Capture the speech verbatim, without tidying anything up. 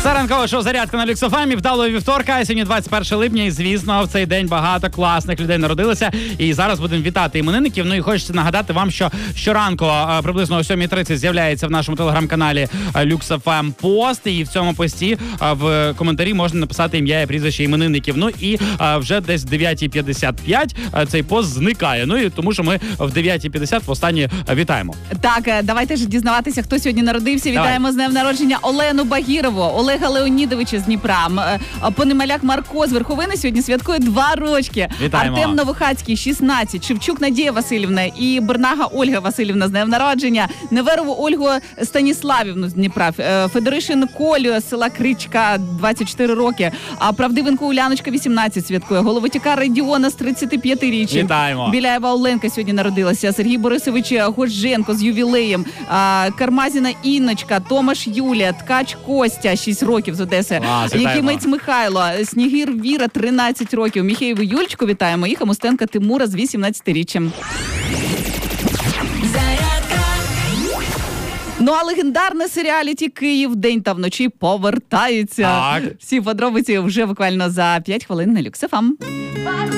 Це ранкове шоу «Зарядка» на Люкс еф ем. Вдалого вівторка. Сьогодні двадцять перше липня, і, звісно, в цей день багато класних людей народилися. І зараз будемо вітати іменинників. Ну і хочеться нагадати вам, що щоранку приблизно о сьомій тридцять з'являється в нашому телеграм-каналі Люкс еф ем пост. І в цьому пості в коментарі можна написати ім'я і прізвище іменинників. Ну і вже десь в дев'ятій п'ятдесят п'ять цей пост зникає. Ну і тому, що ми в дев'ятій п'ятдесят востаннє вітаємо. Так, давайте ж дізнаватися, хто сьогодні народився. Давай. Вітаємо з днем народження Олену Багірову, Олега Леонідовича з Дніпра, Пономаляк Марко з Верховини сьогодні святкує два рочки. Вітаємо. Артем Новохацький шістнадцять, Шевчук Надія Васильівна і Бернага Ольга Васильівна з днем народження, Неверову Ольгу Станіславівну з Дніпра, Федоришин Колю з села Кричка двадцять чотири роки, а Правдивенко Уляночка вісімнадцять святкує, Головотяка Радіона з тридцятип'ятиріччям. Вітаємо. Біляєва Оленка сьогодні народилася, Сергій Борисович Годженко з ювілеєм, Кармазіна Інночка, Томаш Юлія, Ткач Костя шість років з Одеси, Клас, Якимець Михайло, Снігир Віра тринадцять років, Міхеєву Юльчку вітаємо і Хамустенка Тимура з вісімнадцятиріччям. Ну а легендарне серіаліті «Київ день та вночі» повертається. Так. Всі подробиці вже буквально за п'ять хвилин на Люкс еф ем.